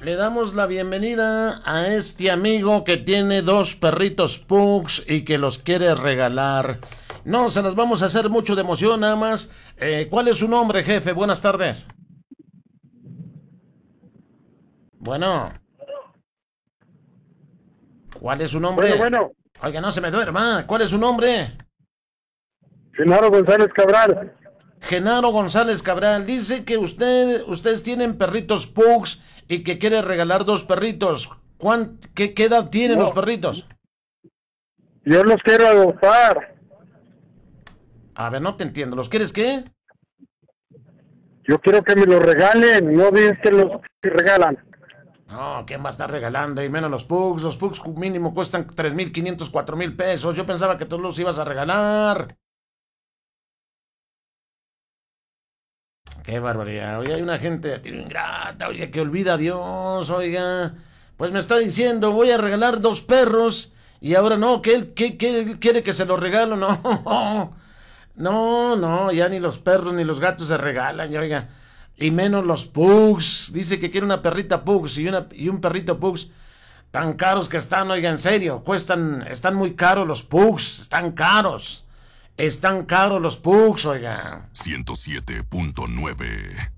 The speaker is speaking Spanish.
Le damos la bienvenida a este amigo que tiene dos perritos pugs y que los quiere regalar. No se las vamos a hacer mucho de emoción, nada más. ¿Cuál es su nombre, jefe? Buenas tardes. Bueno, ¿cuál es su Bueno, nombre? bueno, Oiga, no se me duerma. ¿Cuál es su nombre? Genaro González Cabral. Genaro González Cabral. Dice que ustedes tienen perritos pugs y que quiere regalar dos perritos. ¿Qué edad tienen los No, perritos? yo los quiero adoptar. A ver, no te entiendo. ¿Los quieres qué? Yo quiero que me los regalen, no dices que los regalan. No, ¿quién va a estar regalando? Y menos los pugs. Los pugs mínimo cuestan 3,500, 4,000 pesos. Yo pensaba que tú los ibas a regalar. Qué barbaridad. Oye, hay una gente ingrata, oye, que olvida a Dios, oiga. Pues me está diciendo, voy a regalar dos perros. Y ahora no, que él quiere que se los regalo. No, no, ya ni los perros ni los gatos se regalan, ya, oiga. Y menos los pugs. Dice que quiere una perrita pugs y un perrito pugs. Tan caros que están, oiga, en serio. Están muy caros los pugs. Están caros. Están caros los pugs, oiga. 107.9